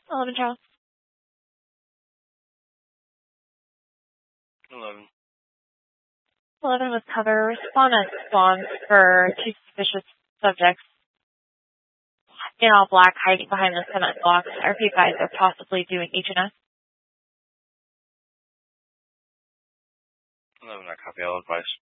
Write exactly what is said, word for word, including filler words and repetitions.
Eleven, Charles. Eleven. Eleven was cover. Respondent swans for two suspicious subjects in all black hiding behind the cement blocks. Our few guys are possibly doing H and S. Eleven, I copy all advice.